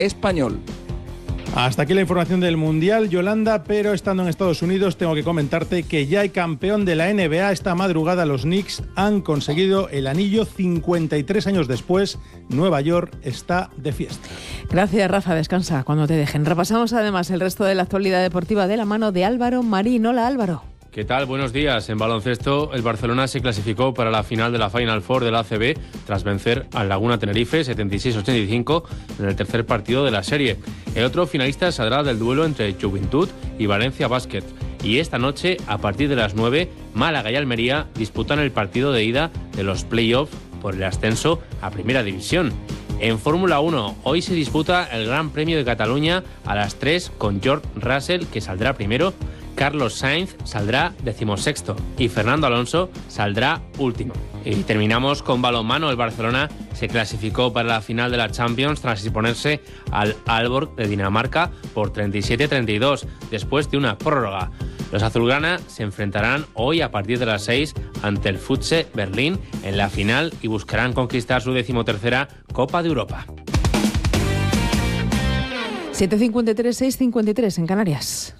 español. Hasta aquí la información del Mundial, Yolanda, pero estando en Estados Unidos tengo que comentarte que ya hay campeón de la NBA. Esta madrugada los Knicks han conseguido el anillo 53 años después. Nueva York está de fiesta. Gracias, Rafa. Descansa cuando te dejen. Repasamos además el resto de la actualidad deportiva de la mano de Álvaro Marín. Hola, Álvaro. ¿Qué tal? Buenos días. En baloncesto, el Barcelona se clasificó para la final de la Final Four de la ACB tras vencer al Laguna Tenerife 76-85 en el tercer partido de la serie. El otro finalista saldrá del duelo entre Juventud y Valencia Basket. Y esta noche, a partir de las 9, Málaga y Almería disputan el partido de ida de los play-offs por el ascenso a Primera División. En Fórmula 1, hoy se disputa el Gran Premio de Cataluña a las 3 con George Russell, que saldrá primero, Carlos Sainz saldrá 16º y Fernando Alonso saldrá último. Y terminamos con balonmano. El Barcelona se clasificó para la final de la Champions tras imponerse al Aalborg de Dinamarca por 37-32 después de una prórroga. Los azulgrana se enfrentarán hoy a partir de las 6 ante el Futse Berlín en la final y buscarán conquistar su 13ª Copa de Europa. 7:53, 6:53 en Canarias.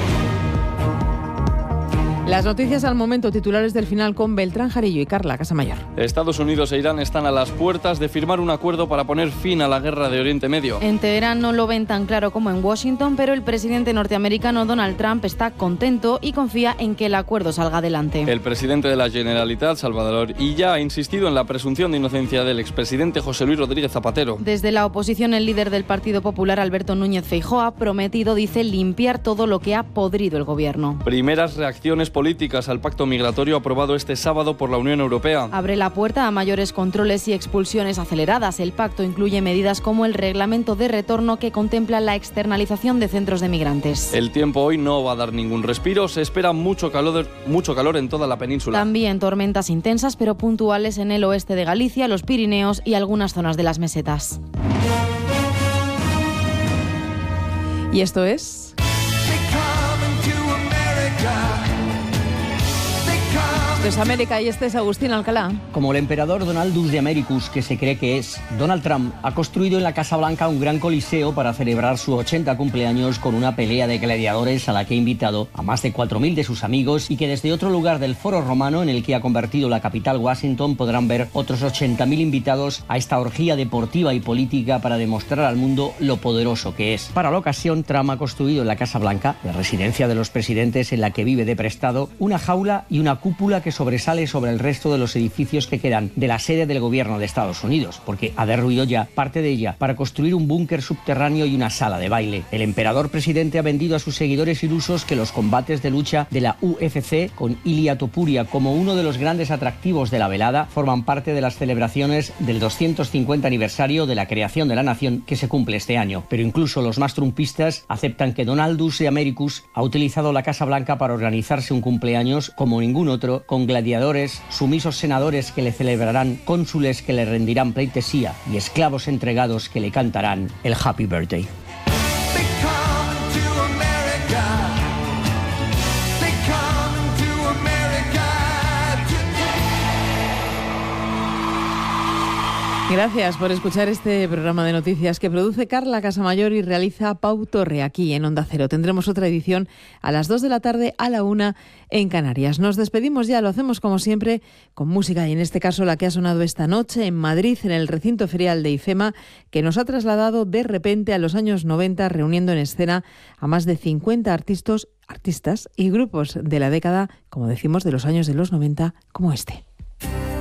Las noticias al momento, titulares del final con Beltrán Jarillo y Carla Casamayor. Estados Unidos e Irán están a las puertas de firmar un acuerdo para poner fin a la guerra de Oriente Medio. En Teherán no lo ven tan claro como en Washington, pero el presidente norteamericano Donald Trump está contento y confía en que el acuerdo salga adelante. El presidente de la Generalitat, Salvador Illa, ha insistido en la presunción de inocencia del expresidente José Luis Rodríguez Zapatero. Desde la oposición, el líder del Partido Popular, Alberto Núñez Feijóo, ha prometido, dice, limpiar todo lo que ha podrido el gobierno. Primeras reacciones políticas al pacto migratorio aprobado este sábado por la Unión Europea. Abre la puerta a mayores controles y expulsiones aceleradas. El pacto incluye medidas como el reglamento de retorno que contempla la externalización de centros de migrantes. El tiempo hoy no va a dar ningún respiro. Se espera mucho calor en toda la península. También tormentas intensas pero puntuales en el oeste de Galicia, los Pirineos y algunas zonas de las mesetas. ¿Y esto es? Esto es América y este es Agustín Alcalá. Como el emperador Donaldus de Americus, que se cree que es, Donald Trump ha construido en la Casa Blanca un gran coliseo para celebrar su 80 cumpleaños con una pelea de gladiadores a la que ha invitado a más de 4.000 de sus amigos y que desde otro lugar del Foro Romano, en el que ha convertido la capital Washington, podrán ver otros 80.000 invitados a esta orgía deportiva y política para demostrar al mundo lo poderoso que es. Para la ocasión, Trump ha construido en la Casa Blanca, la residencia de los presidentes en la que vive de prestado, una jaula y una cúpula que sobresale sobre el resto de los edificios que quedan de la sede del gobierno de Estados Unidos, porque ha derruido ya parte de ella para construir un búnker subterráneo y una sala de baile. El emperador presidente ha vendido a sus seguidores ilusos que los combates de lucha de la UFC con Ilia Topuria como uno de los grandes atractivos de la velada forman parte de las celebraciones del 250 aniversario de la creación de la nación que se cumple este año. Pero incluso los más trumpistas aceptan que Donaldus de Americus ha utilizado la Casa Blanca para organizarse un cumpleaños como ningún otro, con gladiadores, sumisos senadores que le celebrarán, cónsules que le rendirán pleitesía y esclavos entregados que le cantarán el Happy Birthday. Gracias por escuchar este programa de noticias que produce Carla Casamayor y realiza Pau Torre aquí en Onda Cero. Tendremos otra edición a las 2 de la tarde, a la 1 en Canarias. Nos despedimos ya, lo hacemos como siempre con música y en este caso la que ha sonado esta noche en Madrid, en el recinto ferial de IFEMA, que nos ha trasladado de repente a los años 90, reuniendo en escena a más de 50 artistas y grupos de la década, como decimos, de los años de los 90, como este.